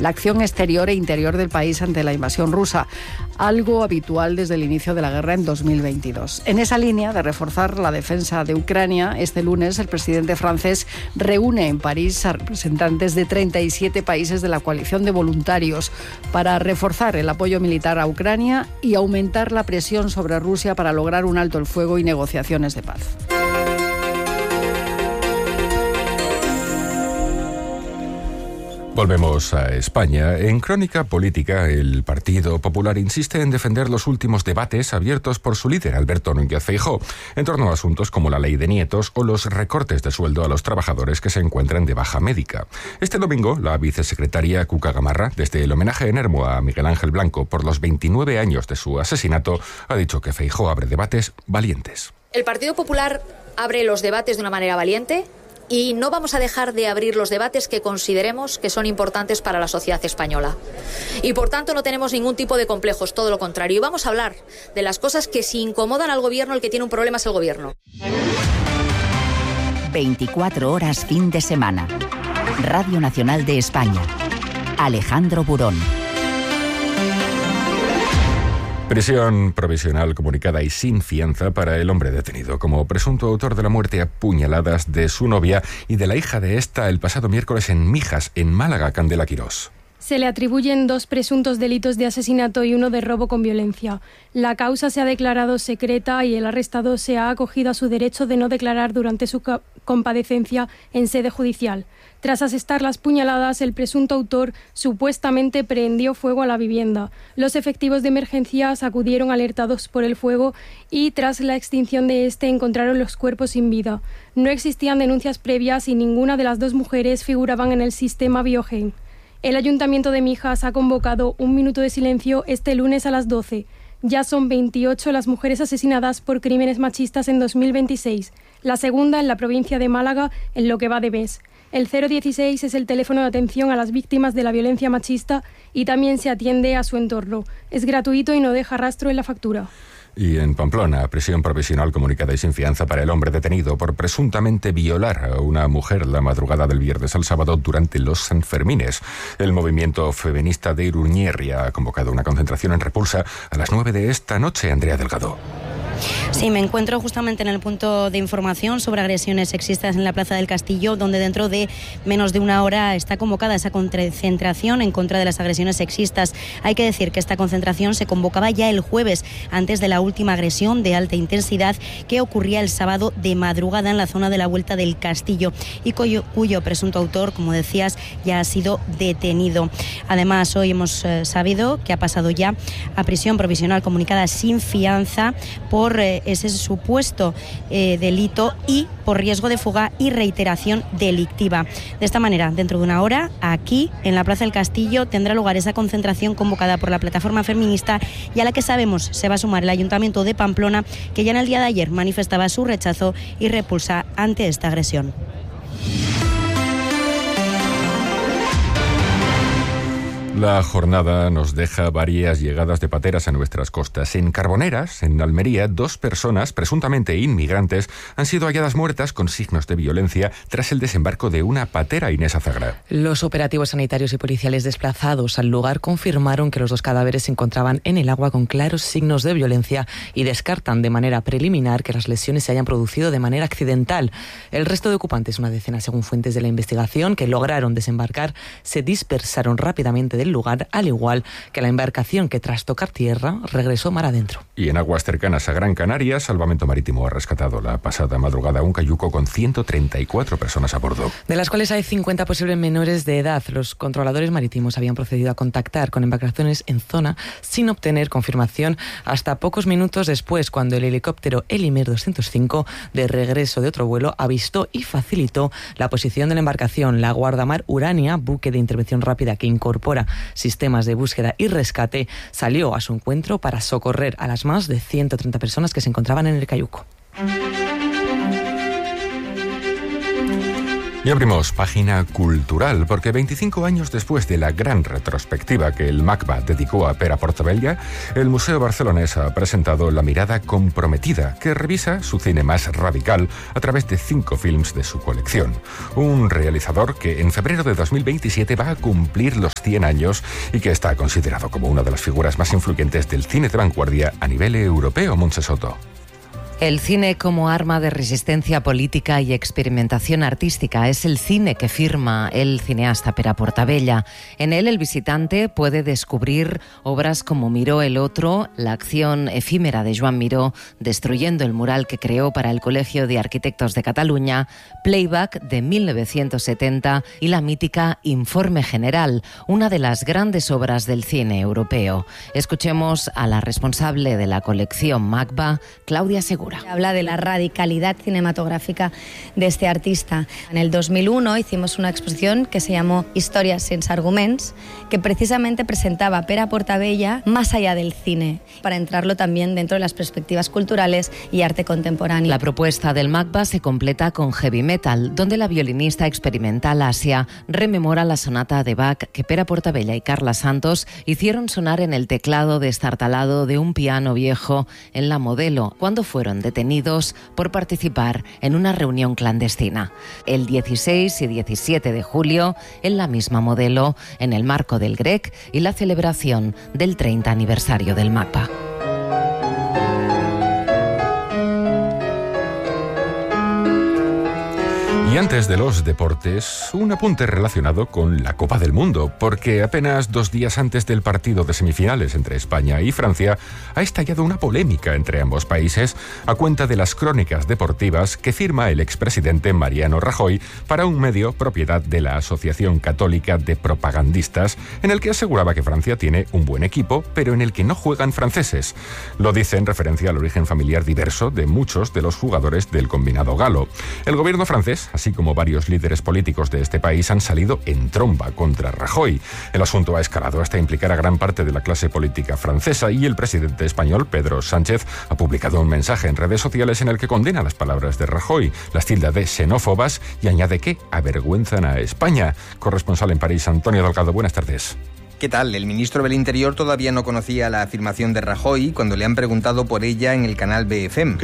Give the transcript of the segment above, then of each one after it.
la acción exterior e interior del país ante la invasión rusa, algo habitual desde el inicio de la guerra en 2022. En esa línea de reforzar la defensa de Ucrania, este lunes el presidente francés reúne en París a representantes de 37 países de la coalición de voluntarios para reforzar el apoyo militar a Ucrania y aumentar la presión sobre Rusia para lograr un alto el fuego y negociaciones de paz. Volvemos a España. En Crónica Política, el Partido Popular insiste en defender los últimos debates abiertos por su líder, Alberto Núñez Feijóo, en torno a asuntos como la ley de nietos o los recortes de sueldo a los trabajadores que se encuentran de baja médica. Este domingo, la vicesecretaria Cuca Gamarra, desde el homenaje en Ermua a Miguel Ángel Blanco por los 29 años de su asesinato, ha dicho que Feijóo abre debates valientes. El Partido Popular abre los debates de una manera valiente. Y no vamos a dejar de abrir los debates que consideremos que son importantes para la sociedad española. Y por tanto no tenemos ningún tipo de complejos, todo lo contrario. Y vamos a hablar de las cosas que si incomodan al gobierno, el que tiene un problema es el gobierno. 24 horas fin de semana. Radio Nacional de España. Alejandro Burón. Prisión provisional comunicada y sin fianza para el hombre detenido como presunto autor de la muerte a puñaladas de su novia y de la hija de esta el pasado miércoles en Mijas, en Málaga, Candela Quirós. Se le atribuyen 2 presuntos delitos de asesinato y 1 de robo con violencia. La causa se ha declarado secreta y el arrestado se ha acogido a su derecho de no declarar durante su comparecencia en sede judicial. Tras asestar las puñaladas, el presunto autor supuestamente prendió fuego a la vivienda. Los efectivos de emergencias acudieron alertados por el fuego y tras la extinción de este encontraron los cuerpos sin vida. No existían denuncias previas y ninguna de las 2 mujeres figuraban en el sistema Biogen. El Ayuntamiento de Mijas ha convocado un minuto de silencio este lunes a las 12. Ya son 28 las mujeres asesinadas por crímenes machistas en 2026, la segunda en la provincia de Málaga en lo que va de mes. El 016 es el teléfono de atención a las víctimas de la violencia machista y también se atiende a su entorno. Es gratuito y no deja rastro en la factura. Y en Pamplona, prisión provisional comunicada y sin fianza para el hombre detenido por presuntamente violar a una mujer la madrugada del viernes al sábado durante los Sanfermines. El movimiento feminista de Iruñerri ha convocado una concentración en Repulsa a las 9 de esta noche. Andrea Delgado. Sí, me encuentro justamente en el punto de información sobre agresiones sexistas en la Plaza del Castillo, donde dentro de menos de una hora está convocada esa concentración en contra de las agresiones sexistas. Hay que decir que esta concentración se convocaba ya el jueves, antes de la última agresión de alta intensidad que ocurría el sábado de madrugada en la zona de la Vuelta del Castillo y cuyo presunto autor, como decías, ya ha sido detenido. Además, hoy hemos sabido que ha pasado ya a prisión provisional comunicada sin fianza por ese supuesto delito y por riesgo de fuga y reiteración delictiva. De esta manera, dentro de una hora, aquí, en la Plaza del Castillo, tendrá lugar esa concentración convocada por la plataforma feminista y a la que sabemos se va a sumar el Ayuntamiento de Pamplona, que ya en el día de ayer manifestaba su rechazo y repulsa ante esta agresión. La jornada nos deja varias llegadas de pateras a nuestras costas. En Carboneras, en Almería, 2 personas, presuntamente inmigrantes, han sido halladas muertas con signos de violencia tras el desembarco de una patera. Inés Azagra. Los operativos sanitarios y policiales desplazados al lugar confirmaron que los 2 cadáveres se encontraban en el agua con claros signos de violencia y descartan de manera preliminar que las lesiones se hayan producido de manera accidental. El resto de ocupantes, una decena según fuentes de la investigación, que lograron desembarcar, se dispersaron rápidamente del lugar, al igual que la embarcación que tras tocar tierra regresó mar adentro. Y en aguas cercanas a Gran Canaria, Salvamento Marítimo ha rescatado la pasada madrugada un cayuco con 134 personas a bordo. De las cuales hay 50 posibles menores de edad. Los controladores marítimos habían procedido a contactar con embarcaciones en zona sin obtener confirmación hasta pocos minutos después, cuando el helicóptero Elimer 205, de regreso de otro vuelo, avistó y facilitó la posición de la embarcación. La Guardamar Urania, buque de intervención rápida que incorpora sistemas de búsqueda y rescate, salió a su encuentro para socorrer a las más de 130 personas que se encontraban en el cayuco. Y abrimos página cultural, porque 25 años después de la gran retrospectiva que el MACBA dedicó a Pere Portabella, el Museo Barcelonés ha presentado La mirada comprometida, que revisa su cine más radical a través de 5 films de su colección. Un realizador que en febrero de 2027 va a cumplir los 100 años y que está considerado como una de las figuras más influyentes del cine de vanguardia a nivel europeo. Montse Soto. El cine como arma de resistencia política y experimentación artística es el cine que firma el cineasta Pere Portabella. En él el visitante puede descubrir obras como Miró el otro, la acción efímera de Joan Miró destruyendo el mural que creó para el Colegio de Arquitectos de Cataluña, Playback de 1970 y la mítica Informe General, una de las grandes obras del cine europeo. Escuchemos a la responsable de la colección MACBA, Claudia Segura. Habla de la radicalidad cinematográfica de este artista. En el 2001 hicimos una exposición que se llamó Historias sense arguments, que precisamente presentaba a Pere Portabella más allá del cine, para entrarlo también dentro de las perspectivas culturales y arte contemporáneo. La propuesta del MACBA se completa con heavy metal, donde la violinista experimental Asia rememora la sonata de Bach que Pere Portabella y Carla Santos hicieron sonar en el teclado destartalado de un piano viejo en La Modelo, cuando fueron detenidos por participar en una reunión clandestina. El 16 y 17 de julio, en la misma Modelo, en el marco del GREC y la celebración del 30 aniversario del MACBA. Y antes de los deportes, un apunte relacionado con la Copa del Mundo, porque apenas 2 días antes del partido de semifinales entre España y Francia, ha estallado una polémica entre ambos países a cuenta de las crónicas deportivas que firma el expresidente Mariano Rajoy para un medio propiedad de la Asociación Católica de Propagandistas, en el que aseguraba que Francia tiene un buen equipo, pero en el que no juegan franceses. Lo dice en referencia al origen familiar diverso de muchos de los jugadores del combinado galo. El gobierno francés, así como varios líderes políticos de este país, han salido en tromba contra Rajoy. El asunto ha escalado hasta implicar a gran parte de la clase política francesa y el presidente español, Pedro Sánchez, ha publicado un mensaje en redes sociales en el que condena las palabras de Rajoy, las tilda de xenófobas y añade que avergüenzan a España. Corresponsal en París, Antonio Delgado, buenas tardes. ¿Qué tal? El ministro del Interior todavía no conocía la afirmación de Rajoy cuando le han preguntado por ella en el canal BFM.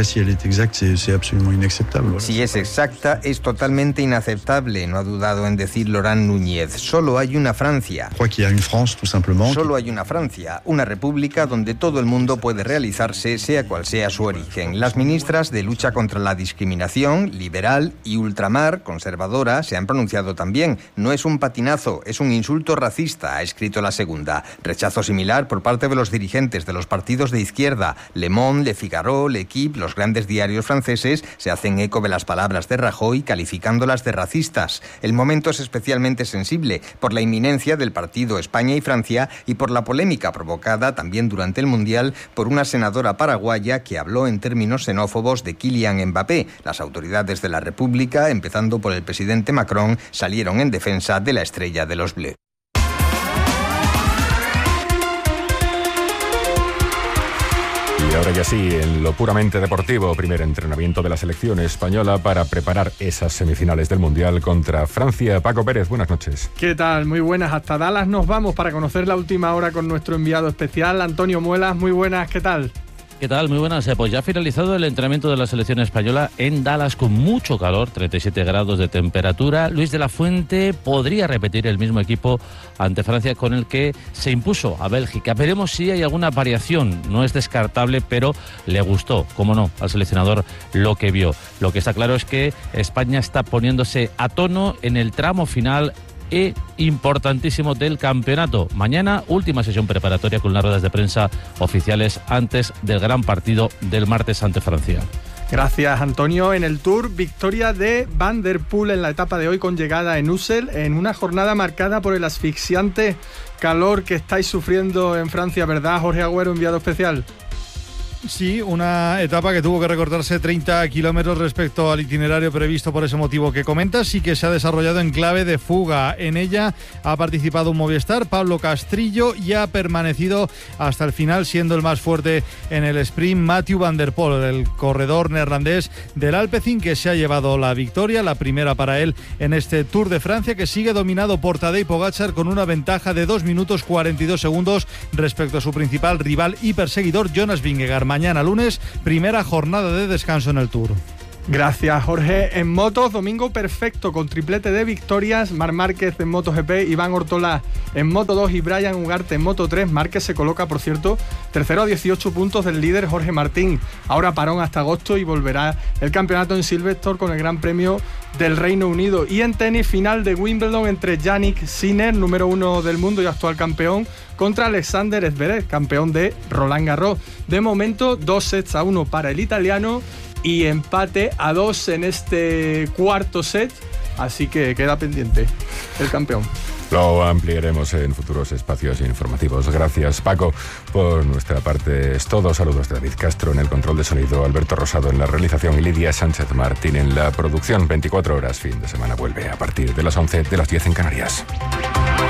Si es exacta, es totalmente inaceptable, no ha dudado en decir Laurent Núñez. Solo hay una Francia. Solo hay una Francia, una república donde todo el mundo puede realizarse, sea cual sea su origen. Las ministras de lucha contra la discriminación, liberal y ultramar, conservadora, se han pronunciado también. No es un patinazo, es un insulto racista, ha escrito la segunda. Rechazo similar por parte de los dirigentes de los partidos de izquierda. Le Monde, Le Figaro, L'Equipe, los grandes diarios franceses, se hacen eco de las palabras de Rajoy calificándolas de racistas. El momento es especialmente sensible por la inminencia del partido España y Francia y por la polémica provocada también durante el Mundial por una senadora paraguaya que habló en términos xenófobos de Kylian Mbappé. Las autoridades de la República, empezando por el presidente Macron, salieron en defensa de la estrella de los Bleus. Y ahora ya sí, en lo puramente deportivo, primer entrenamiento de la selección española para preparar esas semifinales del Mundial contra Francia. Paco Pérez, buenas noches. ¿Qué tal? Muy buenas. Hasta Dallas nos vamos para conocer la última hora con nuestro enviado especial, Antonio Muelas. Muy buenas, ¿qué tal? ¿Qué tal? Muy buenas. Pues ya ha finalizado el entrenamiento de la selección española en Dallas con mucho calor, 37 grados de temperatura. Luis de la Fuente podría repetir el mismo equipo ante Francia con el que se impuso a Bélgica. Veremos si hay alguna variación. No es descartable, pero le gustó, cómo no, al seleccionador lo que vio. Lo que está claro es que España está poniéndose a tono en el tramo final importantísimo del campeonato. Mañana, última sesión preparatoria con las ruedas de prensa oficiales antes del gran partido del martes ante Francia. Gracias, Antonio. En el Tour, victoria de Van der Poel en la etapa de hoy con llegada en Ussel, en una jornada marcada por el asfixiante calor que estáis sufriendo en Francia, ¿verdad, Jorge Agüero, enviado especial? Sí, una etapa que tuvo que recortarse 30 kilómetros respecto al itinerario previsto por ese motivo que comentas y que se ha desarrollado en clave de fuga. En ella ha participado un Movistar, Pablo Castrillo, y ha permanecido hasta el final, siendo el más fuerte en el sprint Mathieu van der Poel, el corredor neerlandés del Alpecin, que se ha llevado la victoria, la primera para él en este Tour de Francia, que sigue dominado por Tadej Pogačar con una ventaja de 2 minutos 42 segundos respecto a su principal rival y perseguidor Jonas Vingegaard. Mañana lunes, primera jornada de descanso en el Tour. Gracias, Jorge. En motos, domingo perfecto con triplete de victorias. Marc Márquez en MotoGP, Iván Ortolá en Moto2 y Brian Ugarte en Moto3. Márquez se coloca, por cierto, tercero a 18 puntos del líder Jorge Martín. Ahora parón hasta agosto y volverá el campeonato en Silverstone con el Gran Premio del Reino Unido. Y en tenis, final de Wimbledon entre Jannik Sinner, número 1 del mundo y actual campeón, contra Alexander Zverev, campeón de Roland Garros. De momento, 2-1 para el italiano y empate a 2 en este cuarto set, así que queda pendiente el campeón. Lo ampliaremos en futuros espacios informativos. Gracias, Paco. Por nuestra parte es todo. Saludos de David Castro en el control de sonido, Alberto Rosado en la realización y Lidia Sánchez Martín en la producción. 24 horas, fin de semana vuelve a partir de las 11, de las 10 en Canarias.